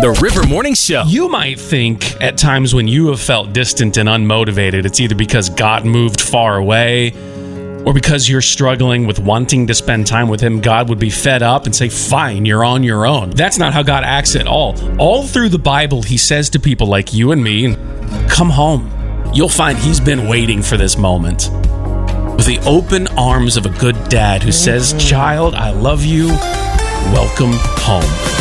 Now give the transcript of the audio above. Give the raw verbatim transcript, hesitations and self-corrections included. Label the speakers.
Speaker 1: The River Morning Show.
Speaker 2: You might think at times when you have felt distant and unmotivated, it's either because God moved far away or because you're struggling with wanting to spend time with him. God would be fed up and say, fine, you're on your own. That's not how God acts at all. All through the Bible, he says to people like you and me, come home. You'll find he's been waiting for this moment with the open arms of a good dad who says, child, I love you. Welcome home.